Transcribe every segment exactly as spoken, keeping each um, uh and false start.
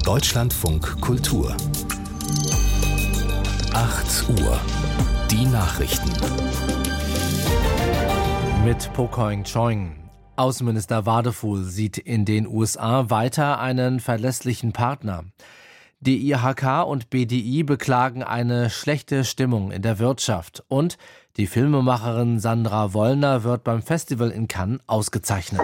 Deutschlandfunk Kultur. acht Uhr. Die Nachrichten. Mit Pokoing Choing. Außenminister Wadefuhl sieht in den U S A weiter einen verlässlichen Partner. D I H K und B D I beklagen eine schlechte Stimmung in der Wirtschaft. Und die Filmemacherin Sandra Wollner wird beim Festival in Cannes ausgezeichnet.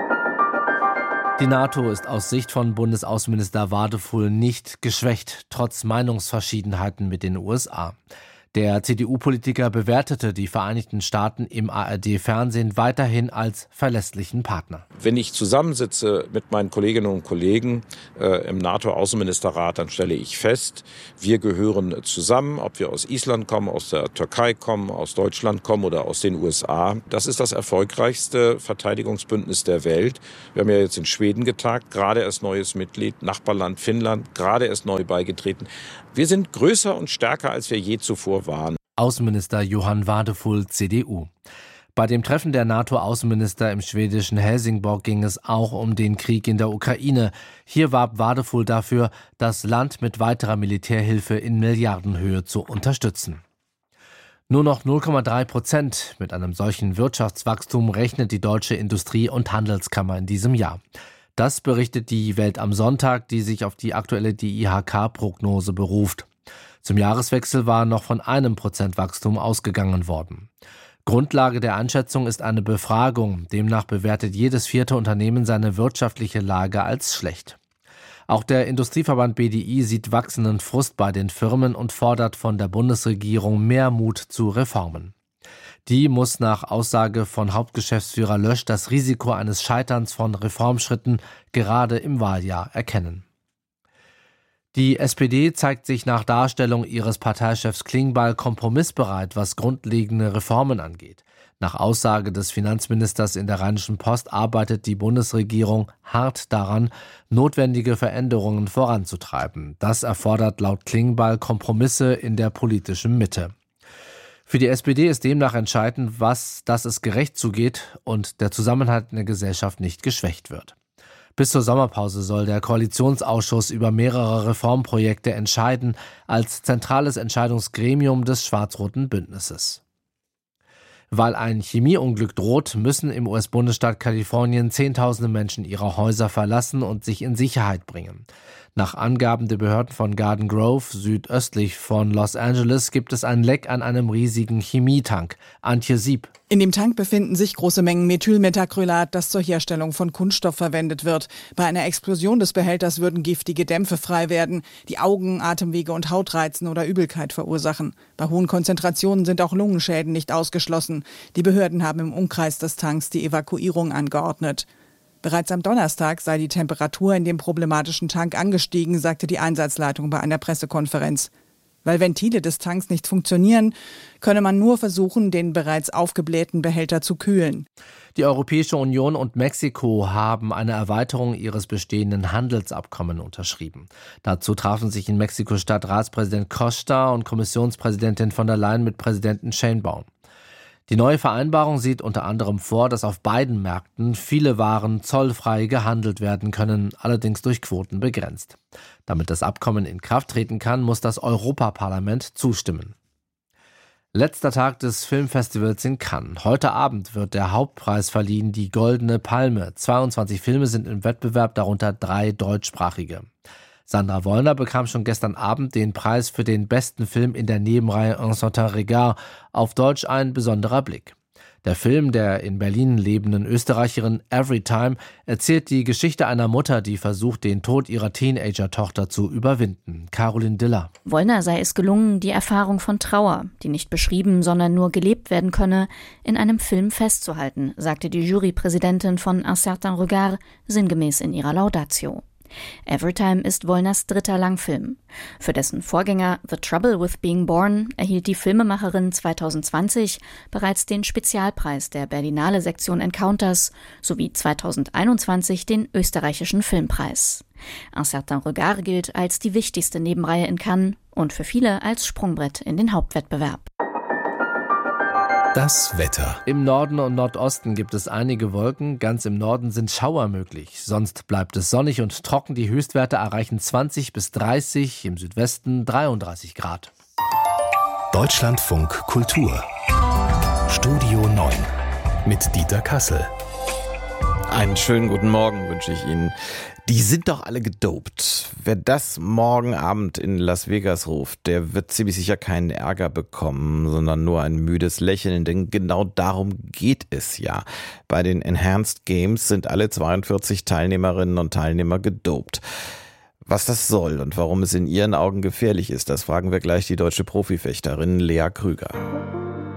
Die NATO ist aus Sicht von Bundesaußenminister Wadefuhl nicht geschwächt, trotz Meinungsverschiedenheiten mit den U S A. Der C D U-Politiker bewertete die Vereinigten Staaten im A R D-Fernsehen weiterhin als verlässlichen Partner. Wenn ich zusammensitze mit meinen Kolleginnen und Kollegen äh, im NATO-Außenministerrat, dann stelle ich fest, wir gehören zusammen, ob wir aus Island kommen, aus der Türkei kommen, aus Deutschland kommen oder aus den U S A. Das ist das erfolgreichste Verteidigungsbündnis der Welt. Wir haben ja jetzt in Schweden getagt, gerade erst neues Mitglied, Nachbarland Finnland, gerade erst neu beigetreten. Wir sind größer und stärker, als wir je zuvor waren. Außenminister Johan Wadefuhl, C D U. Bei dem Treffen der NATO-Außenminister im schwedischen Helsingborg ging es auch um den Krieg in der Ukraine. Hier warb Wadefuhl dafür, das Land mit weiterer Militärhilfe in Milliardenhöhe zu unterstützen. Nur noch null Komma drei Prozent. Mit einem solchen Wirtschaftswachstum rechnet die Deutsche Industrie- und Handelskammer in diesem Jahr. Das berichtet die Welt am Sonntag, die sich auf die aktuelle D I H K-Prognose beruft. Zum Jahreswechsel war noch von einem Prozent Wachstum ausgegangen worden. Grundlage der Einschätzung ist eine Befragung. Demnach bewertet jedes vierte Unternehmen seine wirtschaftliche Lage als schlecht. Auch der Industrieverband B D I sieht wachsenden Frust bei den Firmen und fordert von der Bundesregierung mehr Mut zu Reformen. Die muss nach Aussage von Hauptgeschäftsführer Lösch das Risiko eines Scheiterns von Reformschritten gerade im Wahljahr erkennen. Die S P D zeigt sich nach Darstellung ihres Parteichefs Klingbeil kompromissbereit, was grundlegende Reformen angeht. Nach Aussage des Finanzministers in der Rheinischen Post arbeitet die Bundesregierung hart daran, notwendige Veränderungen voranzutreiben. Das erfordert laut Klingbeil Kompromisse in der politischen Mitte. Für die S P D ist demnach entscheidend, was, dass es gerecht zugeht und der Zusammenhalt in der Gesellschaft nicht geschwächt wird. Bis zur Sommerpause soll der Koalitionsausschuss über mehrere Reformprojekte entscheiden, als zentrales Entscheidungsgremium des schwarz-roten Bündnisses. Weil ein Chemieunglück droht, müssen im U S-Bundesstaat Kalifornien Zehntausende Menschen ihre Häuser verlassen und sich in Sicherheit bringen. Nach Angaben der Behörden von Garden Grove, südöstlich von Los Angeles, gibt es ein Leck an einem riesigen Chemietank. Antje Sieb. In dem Tank befinden sich große Mengen Methylmethacrylat, das zur Herstellung von Kunststoff verwendet wird. Bei einer Explosion des Behälters würden giftige Dämpfe frei werden, die Augen, Atemwege und Haut reizen oder Übelkeit verursachen. Bei hohen Konzentrationen sind auch Lungenschäden nicht ausgeschlossen. Die Behörden haben im Umkreis des Tanks die Evakuierung angeordnet. Bereits am Donnerstag sei die Temperatur in dem problematischen Tank angestiegen, sagte die Einsatzleitung bei einer Pressekonferenz. Weil Ventile des Tanks nicht funktionieren, könne man nur versuchen, den bereits aufgeblähten Behälter zu kühlen. Die Europäische Union und Mexiko haben eine Erweiterung ihres bestehenden Handelsabkommens unterschrieben. Dazu trafen sich in Mexiko-Stadt Ratspräsident Costa und Kommissionspräsidentin von der Leyen mit Präsidenten Sheinbaum. Die neue Vereinbarung sieht unter anderem vor, dass auf beiden Märkten viele Waren zollfrei gehandelt werden können, allerdings durch Quoten begrenzt. Damit das Abkommen in Kraft treten kann, muss das Europaparlament zustimmen. Letzter Tag des Filmfestivals in Cannes. Heute Abend wird der Hauptpreis verliehen, die Goldene Palme. zweiundzwanzig Filme sind im Wettbewerb, darunter drei deutschsprachige. Sandra Wollner bekam schon gestern Abend den Preis für den besten Film in der Nebenreihe Un certain regard, auf Deutsch ein besonderer Blick. Der Film der in Berlin lebenden Österreicherin Everytime erzählt die Geschichte einer Mutter, die versucht, den Tod ihrer Teenager-Tochter zu überwinden. Caroline Diller. Wollner sei es gelungen, die Erfahrung von Trauer, die nicht beschrieben, sondern nur gelebt werden könne, in einem Film festzuhalten, sagte die Jurypräsidentin von Un certain regard sinngemäß in ihrer Laudatio. Everytime ist Wollners dritter Langfilm. Für dessen Vorgänger The Trouble with Being Born erhielt die Filmemacherin zwanzig zwanzig bereits den Spezialpreis der Berlinale Sektion Encounters sowie zwanzig einundzwanzig den österreichischen Filmpreis. Un certain regard gilt als die wichtigste Nebenreihe in Cannes und für viele als Sprungbrett in den Hauptwettbewerb. Das Wetter. Im Norden und Nordosten gibt es einige Wolken, ganz im Norden sind Schauer möglich. Sonst bleibt es sonnig und trocken, die Höchstwerte erreichen zwanzig bis dreißig, im Südwesten dreiunddreißig Grad. Deutschlandfunk Kultur. Studio neun mit Dieter Kassel. Einen schönen guten Morgen wünsche ich Ihnen. Die sind doch alle gedopt. Wer das morgen Abend in Las Vegas ruft, der wird ziemlich sicher keinen Ärger bekommen, sondern nur ein müdes Lächeln, denn genau darum geht es ja. Bei den Enhanced Games sind alle zweiundvierzig Teilnehmerinnen und Teilnehmer gedopt. Was das soll und warum es in ihren Augen gefährlich ist, das fragen wir gleich die deutsche Profifechterin Lea Krüger.